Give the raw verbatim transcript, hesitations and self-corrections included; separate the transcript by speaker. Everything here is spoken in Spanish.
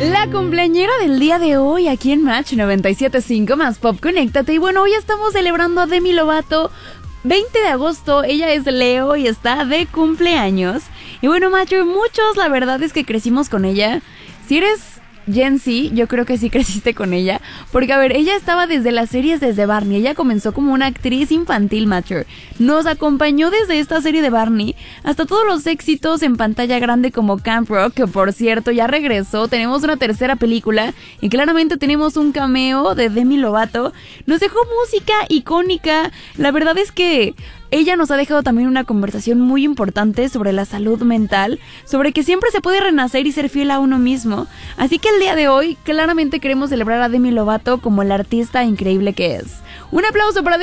Speaker 1: La cumpleañera del día de hoy aquí en Match noventa y siete punto cinco más Pop, conéctate. Y bueno, hoy estamos celebrando a Demi Lovato. veinte de agosto, ella es Leo y está de cumpleaños. Y bueno, Matcher, muchos, la verdad es que crecimos con ella. Si eres Gen Z, yo creo que sí creciste con ella, porque a ver, ella estaba desde las series desde Barney. Ella comenzó como una actriz infantil, Matcher. Nos acompañó desde esta serie de Barney hasta todos los éxitos en pantalla grande como Camp Rock, que por cierto ya regresó. Tenemos una tercera película y claramente tenemos un cameo de Demi Lovato. Nos dejó música icónica. La verdad es que ella nos ha dejado también una conversación muy importante sobre la salud mental, sobre que siempre se puede renacer y ser fiel a uno mismo. Así que el día de hoy claramente queremos celebrar a Demi Lovato como la artista increíble que es. Un aplauso para